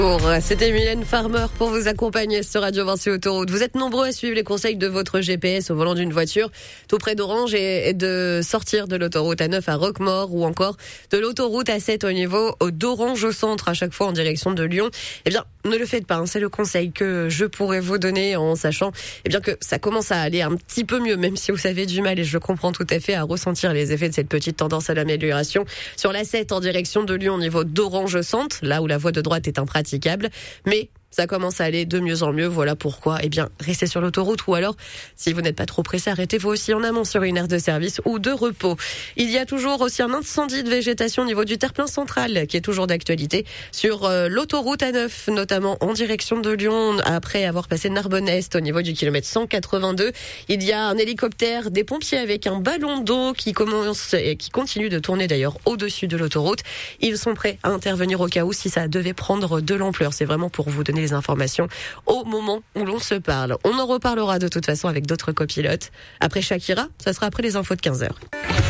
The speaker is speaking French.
C'était Mylène Farmer pour vous accompagner sur Radio Vinci Autoroute. Vous êtes nombreux à suivre les conseils de votre GPS au volant d'une voiture tout près d'Orange et de sortir de l'autoroute A9 à Roquemaure ou encore de l'autoroute A7 au niveau d'Orange au centre à chaque fois en direction de Lyon. Eh bien, ne le faites pas, c'est le conseil que je pourrais vous donner en sachant que ça commence à aller un petit peu mieux, même si vous avez du mal, et je comprends tout à fait, à ressentir les effets de cette petite tendance à l'amélioration sur l'A7 en direction de Lyon au niveau d'Orange au centre, là où la voie de droite est impraticable. Mais ça commence à aller de mieux en mieux. Voilà pourquoi, restez sur l'autoroute ou alors, si vous n'êtes pas trop pressé, arrêtez-vous aussi en amont sur une aire de service ou de repos. Il y a toujours aussi un incendie de végétation au niveau du terre-plein central qui est toujours d'actualité sur l'autoroute A9, notamment en direction de Lyon, après avoir passé Narbonne-Est au niveau du kilomètre 182. Il y a un hélicoptère des pompiers avec un ballon d'eau qui commence et qui continue de tourner d'ailleurs au-dessus de l'autoroute. Ils sont prêts à intervenir au cas où si ça devait prendre de l'ampleur. C'est vraiment pour vous donner les informations au moment où l'on se parle. On en reparlera de toute façon avec d'autres copilotes. Après Shakira, ça sera après les infos de 15h.